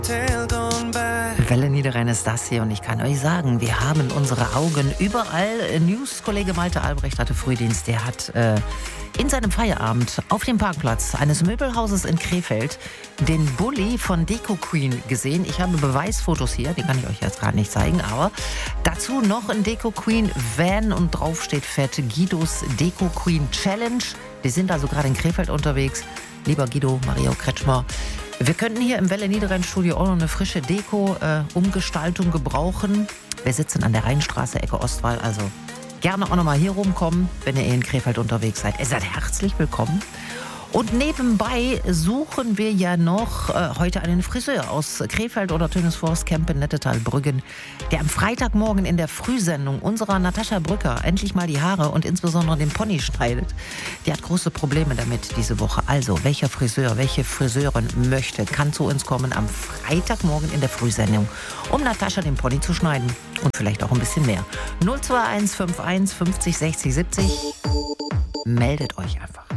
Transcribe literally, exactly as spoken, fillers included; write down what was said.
Welle Niederrhein ist das hier und ich kann euch sagen, wir haben unsere Augen überall. News-Kollege Malte Albrecht hatte Frühdienst, der hat äh, in seinem Feierabend auf dem Parkplatz eines Möbelhauses in Krefeld den Bulli von Deko Queen gesehen. Ich habe Beweisfotos hier, die kann ich euch jetzt gerade nicht zeigen, aber dazu noch ein Deko Queen Van und drauf steht fett Guidos Deko Queen Challenge. Wir sind also gerade in Krefeld unterwegs. Lieber Guido, Mario Kretschmer, wir könnten hier im Welle Niederrhein Studio auch noch eine frische Deko-Umgestaltung äh, gebrauchen. Wir sitzen an der Rheinstraße, Ecke Ostwall, also gerne auch noch mal hier rumkommen, wenn ihr in Krefeld unterwegs seid. Ihr seid herzlich willkommen. Und nebenbei suchen wir ja noch äh, heute einen Friseur aus Krefeld oder Tönisforst, Kempen, Nettetal, Brüggen, der am Freitagmorgen in der Frühsendung unserer Natascha Brücker endlich mal die Haare und insbesondere den Pony schneidet. Die hat große Probleme damit diese Woche. Also, welcher Friseur, welche Friseurin möchte, kann zu uns kommen am Freitagmorgen in der Frühsendung, um Natascha den Pony zu schneiden und vielleicht auch ein bisschen mehr. null zwei eins fünf eins fünfzig sechzig siebzig. Meldet euch einfach.